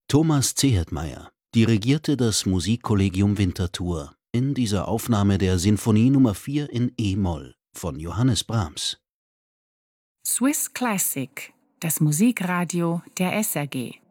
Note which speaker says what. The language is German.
Speaker 1: Thomas Zehetmeier dirigierte das Musikkollegium Winterthur in dieser Aufnahme der Sinfonie Nr. 4 in e-Moll von Johannes Brahms.
Speaker 2: Swiss Classic, das Musikradio der SRG.